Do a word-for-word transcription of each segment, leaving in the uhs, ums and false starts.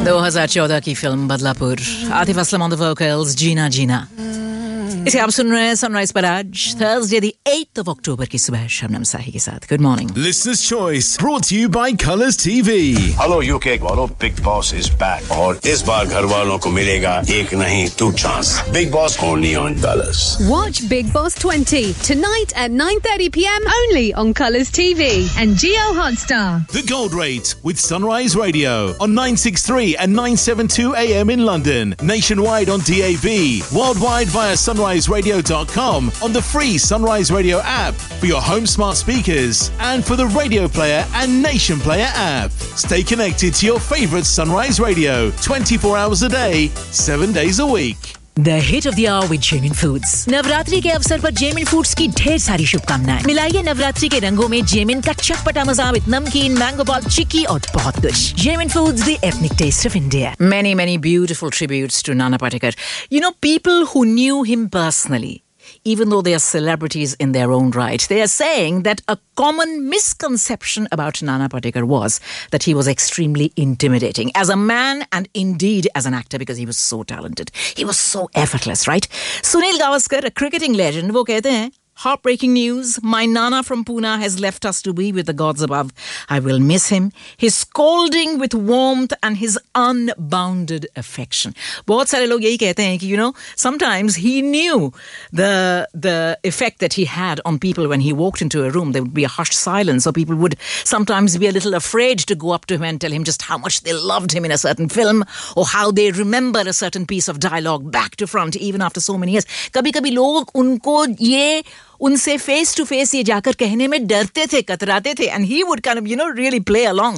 दो हज़ार चौदह की film Badlapur, Atif Aslam on the vocals, जीना जीना. इसे आप सुन रहे हैं सनराइज पर आज Thursday the eighth of October की सुबह शबनम साही के साथ. Good morning. Listener's Choice brought to you by Colours T V. Hello U K वालों, Big Boss is back और इस बार घर वालों को मिलेगा एक नहीं two chance. Big Boss only on Colours. Watch Big Boss twenty tonight at nine thirty p.m. only on Colours T V and Geo Hotstar. The Gold Rate with Sunrise Radio on nine sixty-three and nine seventy-two a m in London, nationwide on D A B, worldwide via sunrise radio dot com, on the free Sunrise Radio app for your home smart speakers and for the Radio Player and Nation Player app. Stay connected to your favourite Sunrise Radio twenty-four hours a day, seven days a week. The hit of the hour with Jamin Foods. Navratri के अवसर पर Jamin Foods की ढेर सारी शुभकामनाएं. मिलाइए नवरात्रि के रंगों में Jamin का चटपटा मजा with नमकीन, मैंगो बॉल, चिक्की और बहुत कुछ. Jamin Foods, the ethnic taste of India. Many, many beautiful tributes to Nana Patekar. You know, people who knew him personally, even though they are celebrities in their own right, they are saying that a common misconception about Nana Patekar was that he was extremely intimidating as a man and indeed as an actor because he was so talented. He was so effortless, right? Sunil Gavaskar, a cricketing legend, वो कहते हैं, heartbreaking news. My Nana from Pune has left us to be with the gods above. I will miss him. His scolding with warmth and his unbounded affection. बहुत सारे लोग यही कहते हैं कि, you know, sometimes he knew the the effect that he had on people when he walked into a room. There would be a hushed silence, or people would sometimes be a little afraid to go up to him and tell him just how much they loved him in a certain film, or how they remember a certain piece of dialogue back to front, even after so many years. कभी-कभी लोग उनको ये उनसे face to face ये जाकर कहने में डरते थे, कतराते थे, and he would kind of, you know, really play along.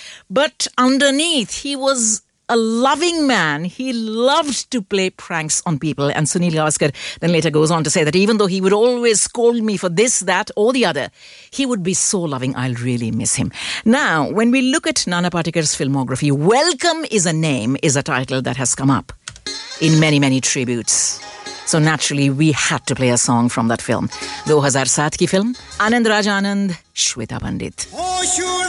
But underneath, he was a loving man. He loved to play pranks on people. And Sunil Gavaskar then later goes on to say that even though he would always scold me for this, that, or the other, he would be so loving. I'll really miss him. Now, when we look at Nana Patekar's filmography, Welcome is a Name is a title that has come up in many, many tributes. So naturally, we had to play a song from that film. two thousand seven की film, Anand Raj Anand, Shweta Pandit.